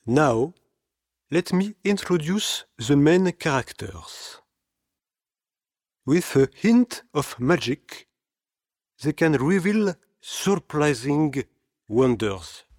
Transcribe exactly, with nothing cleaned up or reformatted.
Now, let me introduce the main characters. With a hint of magic, they can reveal surprising wonders.